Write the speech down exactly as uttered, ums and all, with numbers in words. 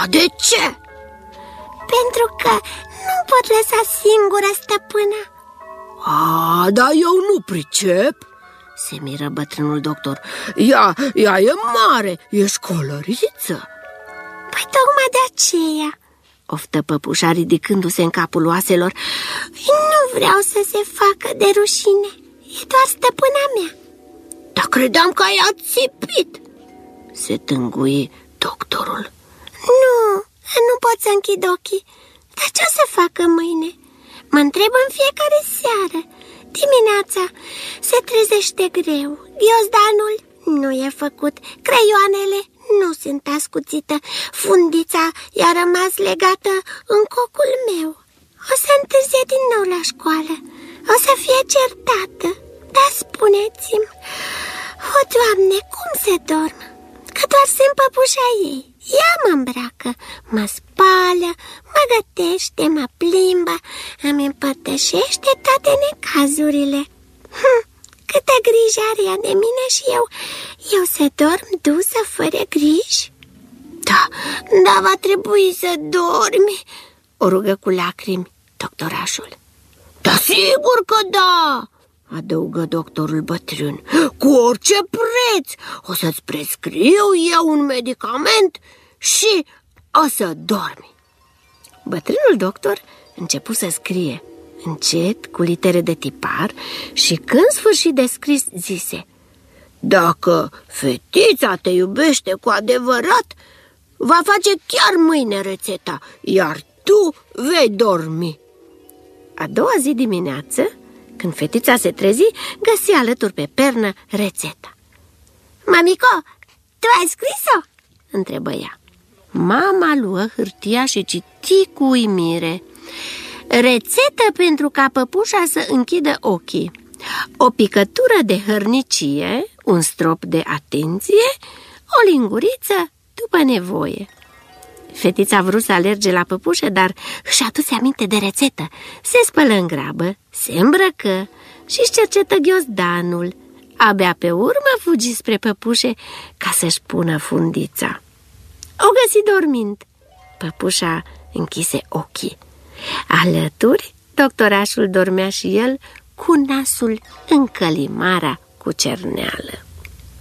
Da, de ce? Pentru că nu pot lăsa singură stăpâna. A, dar eu nu pricep, se miră bătrânul doctor. Ea, ea e mare, e școlăriță. Păi tocmai de aceea, oftă păpușa ridicându-se în capul oaselor, nu vreau să se facă de rușine. E doar stăpâna mea. Dar credeam că ai ațipit, se tângui doctorul. Nu, nu pot să închid ochii. Dar ce o să facă mâine? Mă întreb în fiecare seară. Dimineața se trezește greu, ghiozdanul nu e făcut, creioanele nu sunt ascuțite, fundița i-a rămas legată în cocul meu. O să întârzie din nou la școală, o să fie certată. Dar spuneți-mi, o, Doamne, cum se dorm? Că doar sunt păpușa ei. Ea mă îmbracă, mă spală, mă gătește, mă plimbă, îmi împărtășește toate necazurile. Hm, câtă grijă are ea de mine și eu, eu să dorm dusă fără griji? Da, da, va trebui să dormi, o rugă cu lacrimi doctorașul. Da, sigur că da, adăugă doctorul bătrân. Cu orice preț o să-ți prescriu eu un medicament și o să dormi. Bătrânul doctor începu să scrie încet, cu litere de tipar, și când sfârși de scris, zise: dacă fetița te iubește cu adevărat, va face chiar mâine rețeta, iar tu vei dormi. A doua zi dimineață, când fetița se trezi, găsi alături pe pernă rețeta. Mamico, tu ai scris-o? Întrebă ea. Mama luă hârtia și citi cu uimire: rețetă pentru ca păpușa să închidă ochii. O picătură de hărnicie, un strop de atenție, o linguriță după nevoie. Fetița a vrut să alerge la păpușă, dar își aduse aminte de rețetă. Se spălă în grabă, se îmbrăcă și-și cercetă ghiozdanul. Abia pe urmă fugi spre păpușe ca să-și pună fundița. O găsi dormind. Păpușa închise ochii. Alături, doctorașul dormea și el cu nasul în călimara cu cerneală.